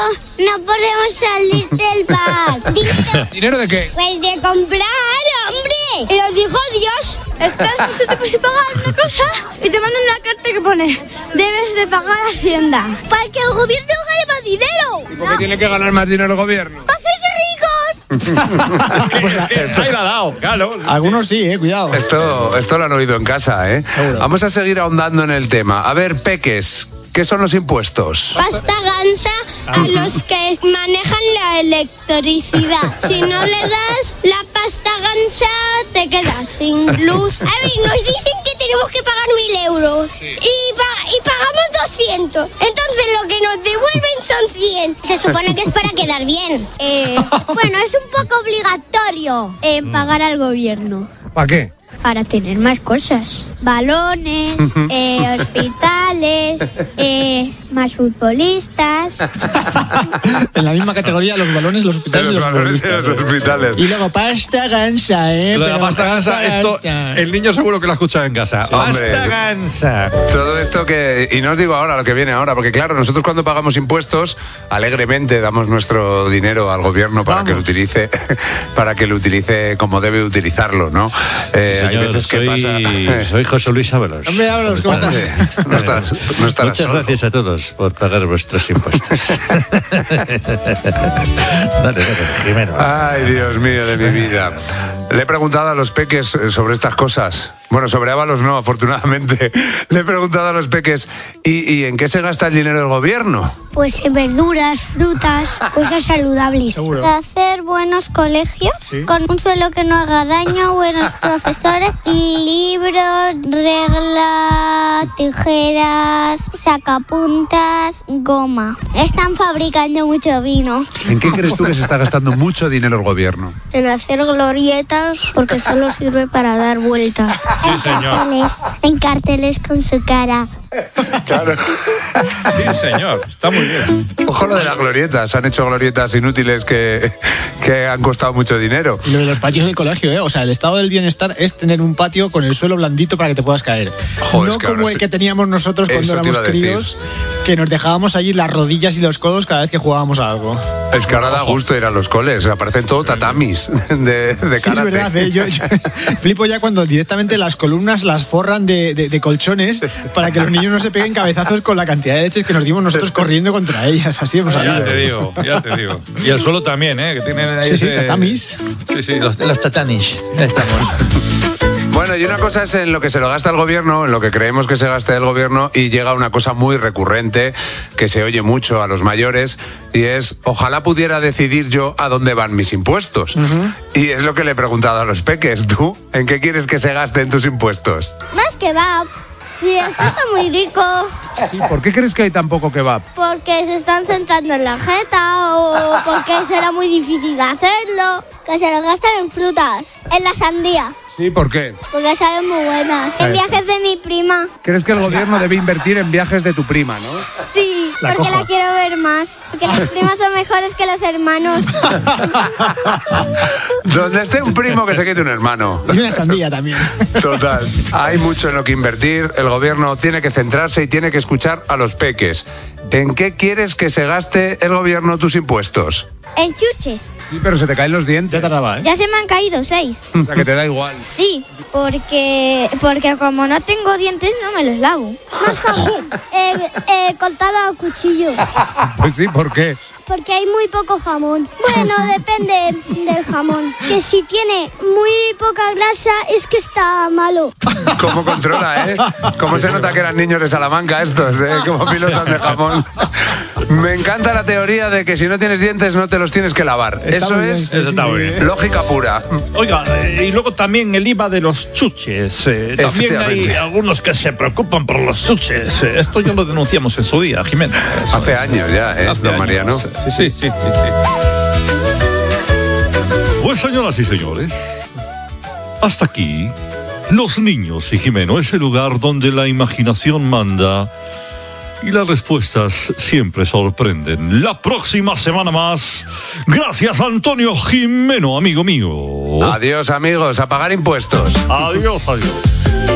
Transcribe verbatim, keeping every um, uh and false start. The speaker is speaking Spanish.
no podemos salir del bar. ¿Dinero? ¿Dinero de qué? Pues de comprar, hombre. Lo dijo Dios. Estás, tú te puedes pagar una cosa y te mandan una carta que pone: debes de pagar a Hacienda. Para que el gobierno gane más dinero. ¿Y por qué no. tiene que ganar más dinero el gobierno? ¡Para hacerse ricos! es que, es que está ahí la ha dado, claro. Algunos sí, eh, cuidado. Esto, esto lo han oído en casa, ¿eh? Seguro. Vamos a seguir ahondando en el tema. A ver, peques, ¿qué son los impuestos? Pasta gansa a los que manejan la electricidad. Si no le das la pasta gansa, te quedas sin luz. A ver, nos dicen que tenemos que pagar mil euros sí. y, pa- y pagamos doscientos. Entonces lo que nos devuelven son cien. Se supone que es para quedar bien. Eh, bueno, es un poco obligatorio eh, pagar al gobierno. ¿Para qué? Para tener más cosas. Balones, eh, hospitales, eh, más futbolistas. En la misma categoría, los balones, los hospitales los y los balones y los hospitales. Y luego pasta gansa, ¿eh? Lo de la Pero pasta gansa, esto, gansa. el niño seguro que lo ha escuchado en casa. Sí, hombre. Pasta gansa. Todo esto que... Y no os digo ahora lo que viene ahora, porque claro, nosotros cuando pagamos impuestos, alegremente damos nuestro dinero al gobierno para Vamos. que lo utilice para que lo utilice como debe utilizarlo, ¿no? Eh, hay Señor, veces que soy, pasa... soy José Luis Ábalos. Hombre, Ábalos, ¿cómo estás? No estarás, no estarás Muchas solo. gracias a todos por pagar vuestros impuestos. dale, dale, Jimeno. Ay, Dios mío de mi vida. Le he preguntado a los peques sobre estas cosas. Bueno, sobre Ábalos no, afortunadamente. Le he preguntado a los peques, ¿y, y en qué se gasta el dinero del gobierno? Pues en verduras, frutas, cosas saludables. Seguro. Para hacer buenos colegios, Sí. con un suelo que no haga daño, buenos profesores, libros, reglas, tijeras, sacapuntas, goma. Están fabricando mucho vino. ¿En qué crees tú que se está gastando mucho dinero el gobierno? En hacer glorietas, porque solo sirve para dar vueltas. Sí, señor. Carteles, en carteles con su cara. Claro. Sí, señor. Está muy bien. Ojo lo de las glorietas. Han hecho glorietas inútiles que, que han costado mucho dinero. Y lo de los patios del colegio, ¿eh? O sea, el estado del bienestar es tener un patio con el suelo blandito para que te puedas caer. Joder, no es que como ahora el sí. que teníamos nosotros cuando Eso te éramos iba a decir. críos, que nos dejábamos allí las rodillas y los codos cada vez que jugábamos a algo. Es que ahora da gusto ir a los coles. Aparecen todo tatamis de, de Sí, es karate. verdad, ¿eh? yo, yo flipo ya cuando directamente las columnas las forran de, de, de colchones para que los niños no se peguen cabezazos con la cantidad de leches que nos dimos nosotros corriendo contra ellas. Así hemos salido. Ya te digo, ya te digo. Y el suelo también, ¿eh? Que tienen ahí Sí, sí, ese- tatamis. Sí, sí, los, los tatamis. Estamos. Bueno, y una cosa es en lo que se lo gasta el gobierno, en lo que creemos que se gasta el gobierno, y llega una cosa muy recurrente que se oye mucho a los mayores, y es, ojalá pudiera decidir yo a dónde van mis impuestos. Uh-huh. Y es lo que le he preguntado a los peques. ¿Tú en qué quieres que se gasten tus impuestos? Más kebab. Sí, esto está muy rico. ¿Por qué crees que hay tan poco kebab? Porque se están centrando en la jeta o porque será muy difícil hacerlo. Que se lo gastan en frutas, en la sandía, Sí, ¿por qué? porque salen muy buenas. En viajes de mi prima. ¿Crees que el gobierno debe invertir en viajes de tu prima, no? Sí, La porque cojo. la quiero ver más. Porque las primas son mejores que los hermanos. Donde esté un primo que se quede un hermano. Y una sandía también. Total. Hay mucho en lo que invertir. El gobierno tiene que centrarse y tiene que escuchar a los peques. ¿En qué quieres que se gaste el gobierno tus impuestos? En chuches. Sí, pero se te caen los dientes. Ya tardaba, ¿eh? Ya se me han caído seis. O sea, que te da igual. Sí, porque porque como no tengo dientes no me los lavo. Más jamón. eh, eh, cortada a cuchillo. Pues sí, ¿por qué? Porque hay muy poco jamón. Bueno, depende del jamón. Que si tiene muy poca grasa es que está malo. ¿Cómo controla, eh? ¿Cómo se nota que eran niños de Salamanca estos, eh? Como pilotos de jamón. Me encanta la teoría de que si no tienes dientes no te los tienes que lavar. Está Eso muy bien, es sí, Eso está muy bien. lógica pura. Oiga, eh, y luego también el I V A de los chuches. eh, también hay Efectivamente. algunos que se preocupan por los chuches. eh, esto ya lo denunciamos en su día, Jimena. Eso. Hace años ya, ¿eh, Hace don años. Mariano? Sí, sí, sí, sí, sí. Pues señoras y señores, hasta aquí, Los Niños y Jimeno, ese lugar donde la imaginación manda y las respuestas siempre sorprenden. La próxima semana más. Gracias, Antonio Jimeno, amigo mío. Adiós, amigos. A pagar impuestos. Adiós, adiós.